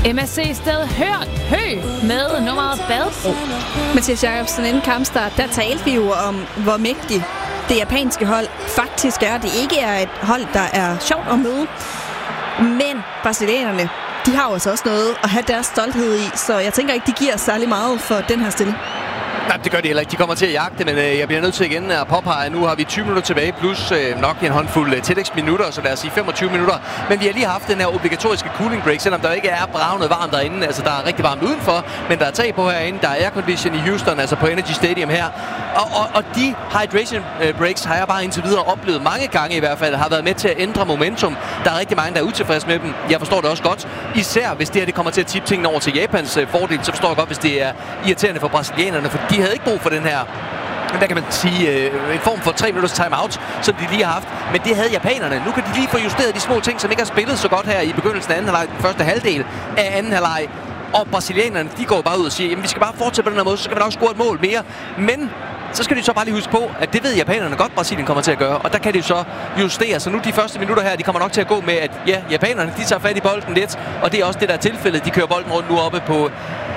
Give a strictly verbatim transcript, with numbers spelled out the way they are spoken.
M S C sted hørt hø med nummeret Badbro. Mathias Jacobsen, inden kampstart, der talte vi jo om, hvor mægtigt det japanske hold faktisk er. Det ikke er et hold, der er sjovt at møde. Men brasilianerne, de har jo altså også noget at have deres stolthed i, så jeg tænker ikke, de giver særlig meget for den her stilling. Nej, det gør de heller ikke. De kommer til at jagte, men øh, jeg bliver nødt til igen at påpege, at nu har vi tyve minutter tilbage, plus øh, nok en håndfuld øh, tillægsminutter, så lad os sige femogtyve minutter. Men vi har lige haft den her obligatoriske cooling break, selvom der ikke er bravnet varmt derinde. Altså, der er rigtig varmt udenfor, men der er tag på herinde. Der er aircondition i Houston, altså på Energy Stadium her. Og, og, og de hydration øh, breaks har jeg bare indtil videre oplevet mange gange i hvert fald, har været med til at ændre momentum. Der er rigtig mange, der er utilfredse med dem. Jeg forstår det også godt. Især hvis det her det kommer til at tippe tingene over til Japans øh, fordel, så forstår jeg godt, hvis det er irriterende for brasilianerne, for de havde ikke brug for den her, hvad kan man sige, øh, en form for tre minutters timeout, som de lige har haft. Men det havde japanerne. Nu kan de lige få justeret de små ting, som ikke har spillet så godt her i begyndelsen af anden halvleg, den første halvdel af anden halvleg. Og brasilianerne, de går bare ud og siger, jamen vi skal bare fortsætte på den her måde, så skal vi nok score et mål mere. Men så skal de så bare lige huske på, at det ved japanerne godt, Brasilien kommer til at gøre. Og der kan de så justere. Så nu de første minutter her, de kommer nok til at gå med, at ja, japanerne, de tager fat i bolden lidt. Og det er også det, der er tilfældet. De kører bolden rundt nu oppe på